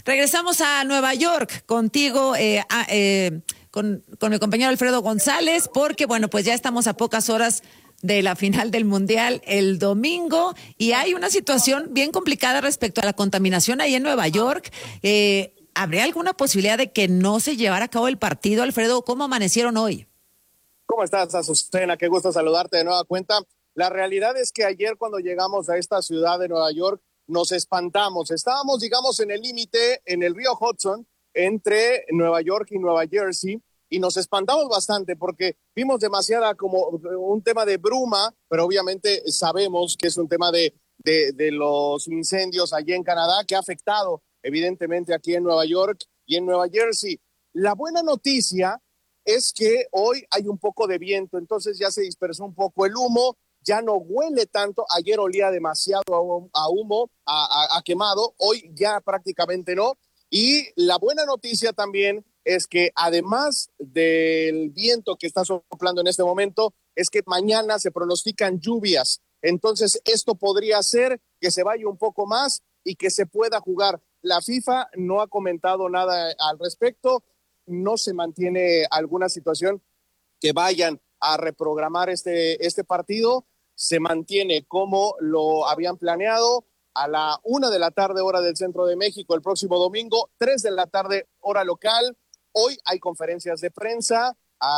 Regresamos a Nueva York contigo, con mi compañero Alfredo González, porque bueno, pues ya estamos a pocas horas de la final del Mundial el domingo y hay una situación bien complicada respecto a la contaminación ahí en Nueva York. ¿Habría alguna posibilidad de que no se llevara a cabo el partido, Alfredo? ¿Cómo amanecieron hoy? ¿Cómo estás, Azucena? Qué gusto saludarte de nueva cuenta. La realidad es que ayer cuando llegamos a esta ciudad de Nueva York nos espantamos. Estábamos, digamos, en el límite, en el río Hudson, entre Nueva York y Nueva Jersey, y nos espantamos bastante porque vimos demasiada como un tema de bruma, pero obviamente sabemos que es un tema de los incendios allí en Canadá que ha afectado evidentemente aquí en Nueva York y en Nueva Jersey. La buena noticia es que hoy hay un poco de viento, entonces ya se dispersó un poco el humo, ya no huele tanto. Ayer olía demasiado a humo, a quemado, hoy ya prácticamente no. Y la buena noticia también es que además del viento que está soplando en este momento, es que mañana se pronostican lluvias. Entonces esto podría hacer que se vaya un poco más y que se pueda jugar. La FIFA no ha comentado nada al respecto, no se mantiene alguna situación que vayan a reprogramar este partido, se mantiene como lo habían planeado a la 1:00 p.m. hora del centro de México el próximo domingo, 3:00 p.m. hora local. Hoy hay conferencias de prensa,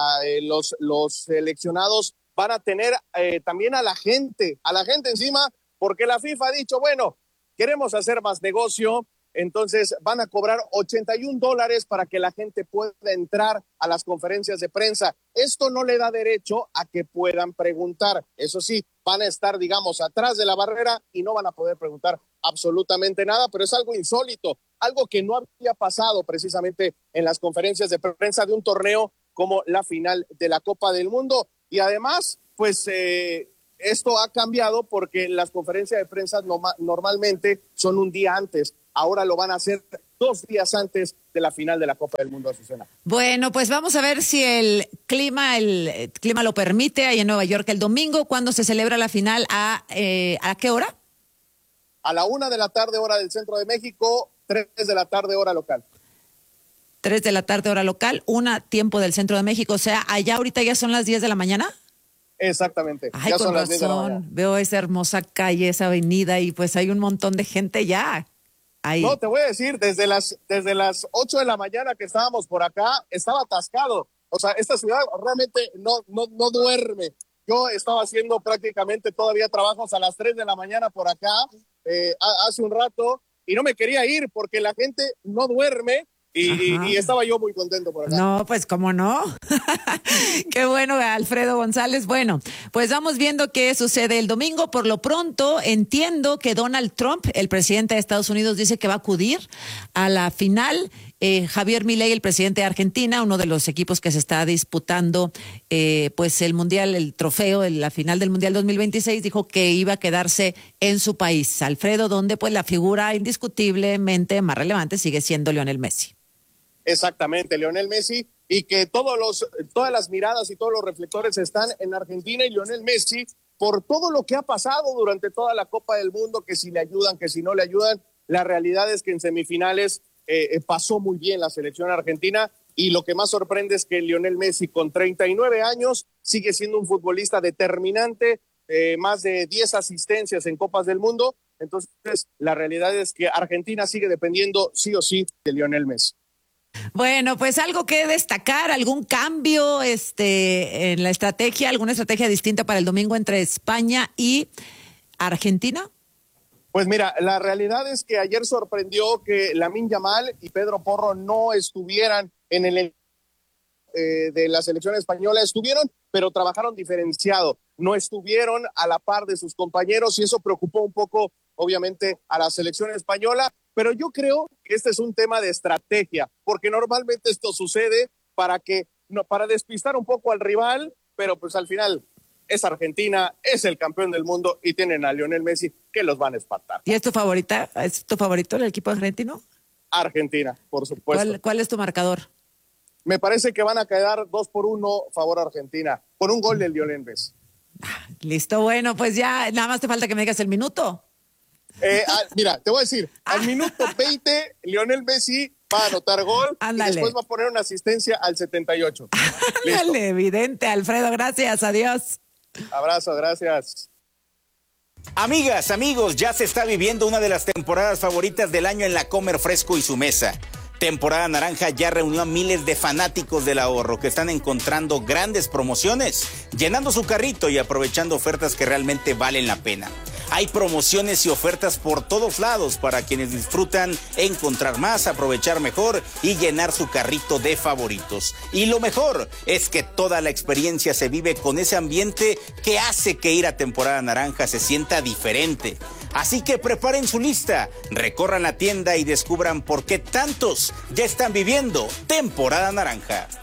los seleccionados van a tener también a la gente encima, porque la FIFA ha dicho, bueno, queremos hacer más negocio. Entonces van a cobrar $81 para que la gente pueda entrar a las conferencias de prensa. Esto no le da derecho a que puedan preguntar. Eso sí, van a estar, digamos, atrás de la barrera y no van a poder preguntar absolutamente nada, pero es algo insólito, algo que no había pasado precisamente en las conferencias de prensa de un torneo como la final de la Copa del Mundo. Y además, pues esto ha cambiado porque las conferencias de prensa normalmente son un día antes. Ahora lo van a hacer 2 días antes de la final de la Copa del Mundo, Azucena. Bueno, pues vamos a ver si el clima lo permite ahí en Nueva York el domingo, cuando se celebra la final. ¿A qué hora? A la 1:00 p.m. hora del centro de México, 3:00 p.m. hora local. 3:00 p.m. hora local, 1:00 tiempo del centro de México. O sea, allá ahorita ya son las 10 de la mañana. Exactamente. Ay, ya con son las 10 de la mañana. razón. Veo esa hermosa calle, esa avenida, y pues hay un montón de gente ya. Ahí. No, te voy a decir, desde las 8 de la mañana que estábamos por acá, estaba atascado. O sea, esta ciudad realmente no duerme. Yo estaba haciendo prácticamente todavía trabajos a las 3 de la mañana por acá, hace un rato, y no me quería ir porque la gente no duerme. Y estaba yo muy contento por acá. No, pues cómo no. Qué bueno, Alfredo González. Bueno, pues vamos viendo qué sucede el domingo. Por lo pronto, entiendo que Donald Trump, el presidente de Estados Unidos, dice que va a acudir a la final. Javier Milei, el presidente de Argentina, uno de los equipos que se está disputando pues el Mundial, el trofeo, la final del Mundial 2026, dijo que iba a quedarse en su país, Alfredo, donde pues la figura indiscutiblemente más relevante sigue siendo Lionel Messi. Exactamente, Lionel Messi, y que todas las miradas y todos los reflectores están en Argentina y Lionel Messi por todo lo que ha pasado durante toda la Copa del Mundo, que si le ayudan, que si no le ayudan. La realidad es que en semifinales pasó muy bien la selección argentina, y lo que más sorprende es que Lionel Messi, con 39 años, sigue siendo un futbolista determinante, más de 10 asistencias en Copas del Mundo. Entonces, la realidad es que Argentina sigue dependiendo sí o sí de Lionel Messi. Bueno, pues algo que destacar, algún cambio en la estrategia, alguna estrategia distinta para el domingo entre España y Argentina. Pues mira, la realidad es que ayer sorprendió que Lamine Yamal y Pedro Porro no estuvieran en el de la selección española. Estuvieron, pero trabajaron diferenciado, no estuvieron a la par de sus compañeros, y eso preocupó un poco, obviamente, a la selección española. Pero yo creo que este es un tema de estrategia, porque normalmente esto sucede para despistar un poco al rival, pero pues al final es Argentina, es el campeón del mundo y tienen a Lionel Messi que los van a espantar. ¿Y es tu favorita? ¿Es tu favorito el equipo argentino? Argentina, por supuesto. ¿Cuál es tu marcador? Me parece que van a quedar 2-1 favor a Argentina, por un gol del Lionel Messi. Listo, bueno, pues ya nada más te falta que me digas el minuto. Mira, te voy a decir, al minuto 20, Lionel Messi va a anotar gol. Ándale. Y después va a poner una asistencia al 78. Ándale, evidente, Alfredo, gracias, adiós. Abrazo, gracias. Amigas, amigos, ya se está viviendo una de las temporadas favoritas del año en la Comer Fresco y su mesa. Temporada Naranja ya reunió a miles de fanáticos del ahorro que están encontrando grandes promociones, llenando su carrito y aprovechando ofertas que realmente valen la pena. Hay promociones y ofertas por todos lados para quienes disfrutan encontrar más, aprovechar mejor y llenar su carrito de favoritos. Y lo mejor es que toda la experiencia se vive con ese ambiente que hace que ir a Temporada Naranja se sienta diferente. Así que preparen su lista, recorran la tienda y descubran por qué tantos ya están viviendo Temporada Naranja.